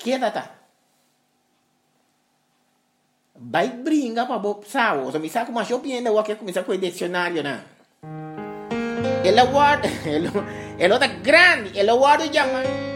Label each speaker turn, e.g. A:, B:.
A: esquerda tá. Vai brincar para o sao. So, me saco uma shopping ainda, o que começar com o dicionário, né? Ela guarda, ela tá grande, ela guarda já,